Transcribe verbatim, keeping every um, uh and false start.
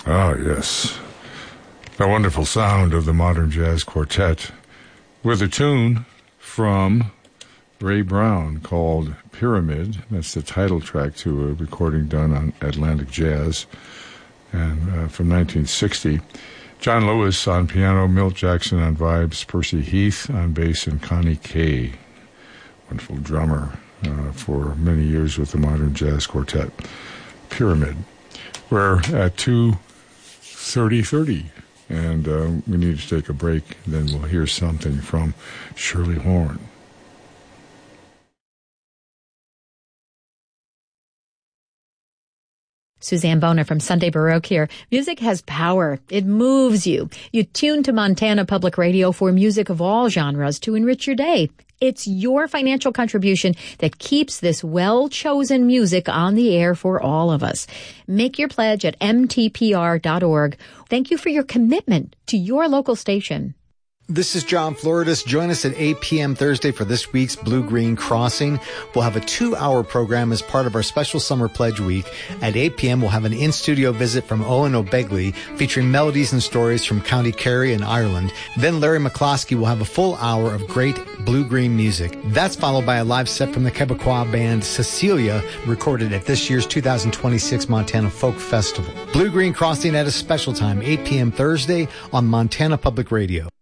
Ah, yes. The wonderful sound of the Modern Jazz Quartet with a tune from Ray Brown called Pyramid. That's the title track to a recording done on Atlantic Jazz and uh, from nineteen sixty. John Lewis on piano, Milt Jackson on vibes, Percy Heath on bass, and Connie Kay, wonderful drummer uh, for many years with the Modern Jazz Quartet. Pyramid. We're at two thirty thirty, and uh, we need to take a break. Then we'll hear something from Shirley Horn. Suzanne Bona from Sunday Baroque here. Music has power. It moves you. You tune to Montana Public Radio for music of all genres to enrich your day. It's your financial contribution that keeps this well-chosen music on the air for all of us. Make your pledge at m t p r dot org. Thank you for your commitment to your local station. This is John Floridis. Join us at eight p.m. Thursday for this week's Blue Green Crossing. We'll have a two-hour program as part of our special Summer Pledge Week. At eight p.m., we'll have an in-studio visit from Owen O'Begley featuring melodies and stories from County Kerry and Ireland. Then Larry McCloskey will have a full hour of great blue-green music. That's followed by a live set from the Quebecois band Cecilia, recorded at this year's two thousand twenty-six Montana Folk Festival. Blue Green Crossing at a special time, eight p.m. Thursday on Montana Public Radio.